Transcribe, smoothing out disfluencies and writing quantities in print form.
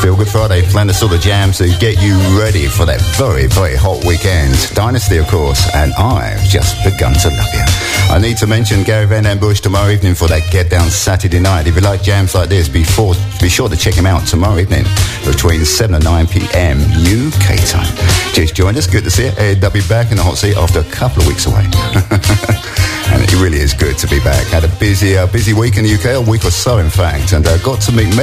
Feel Good Friday, playing the sort of jams to get you ready for that very, very hot weekend. Dynasty, of course, and I've just begun to love you. I need to mention Gary Van Den Bush tomorrow evening for that Get Down Saturday night. If you like jams like this, be sure to check him out tomorrow evening between 7 and 9 p.m. UK time. Just join us. Good to see you. I'll be back in the hot seat after a couple of weeks away. And it really is good to be back. Had a busy week in the UK, a week or so in fact, and got to meet